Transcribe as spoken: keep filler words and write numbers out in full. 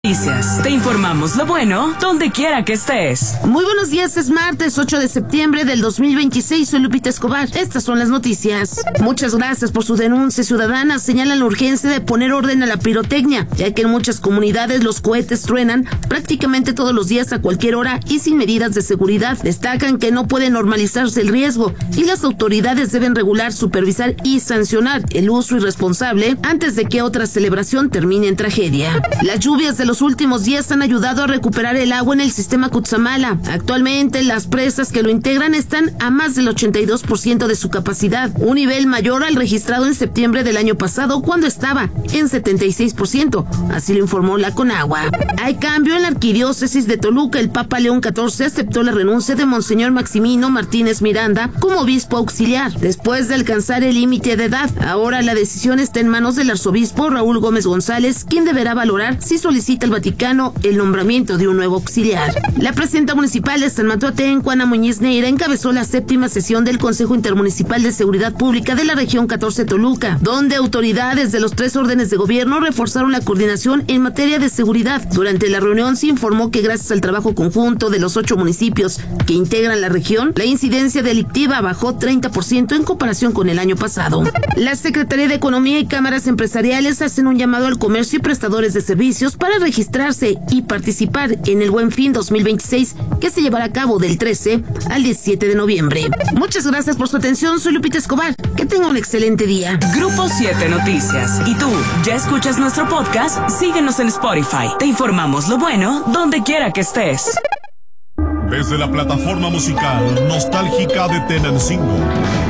Noticias. Te informamos lo bueno donde quiera que estés. Muy buenos días, es martes ocho de septiembre del dos mil veintiséis. Soy Lupita Escobar. Estas son las noticias. Muchas gracias por su denuncia ciudadana. Señalan la urgencia de poner orden a la pirotecnia, ya que en muchas comunidades los cohetes truenan prácticamente todos los días a cualquier hora y sin medidas de seguridad. Destacan que no puede normalizarse el riesgo y las autoridades deben regular, supervisar y sancionar el uso irresponsable antes de que otra celebración termine en tragedia. Las lluvias de los últimos días han ayudado a recuperar el agua en el sistema Cutzamala. Actualmente las presas que lo integran están a más del ochenta y dos por ciento de su capacidad, un nivel mayor al registrado en septiembre del año pasado cuando estaba en setenta y seis por ciento, así lo informó la Conagua. Hay cambio en la arquidiócesis de Toluca. El Papa León catorce aceptó la renuncia de Monseñor Maximino Martínez Miranda como obispo auxiliar, después de alcanzar el límite de edad. Ahora la decisión está en manos del arzobispo Raúl Gómez González, quien deberá valorar si solicita el Vaticano el nombramiento de un nuevo auxiliar. La presidenta municipal de San Mateo Atenco, Ana Muñiz Neira, encabezó la séptima sesión del Consejo Intermunicipal de Seguridad Pública de la región catorce Toluca, donde autoridades de los tres órdenes de gobierno reforzaron la coordinación en materia de seguridad. Durante la reunión se informó que gracias al trabajo conjunto de los ocho municipios que integran la región, la incidencia delictiva bajó treinta por ciento en comparación con el año pasado. La Secretaría de Economía y cámaras empresariales hacen un llamado al comercio y prestadores de servicios para registrarse y participar en el Buen Fin dos mil veintiséis, que se llevará a cabo del trece al diecisiete de noviembre. Muchas gracias por su atención. Soy Lupita Escobar. Que tenga un excelente día. Grupo siete Noticias. ¿Y tú ya escuchas nuestro podcast? Síguenos en Spotify. Te informamos lo bueno donde quiera que estés. Desde la plataforma musical nostálgica de Tenancingo,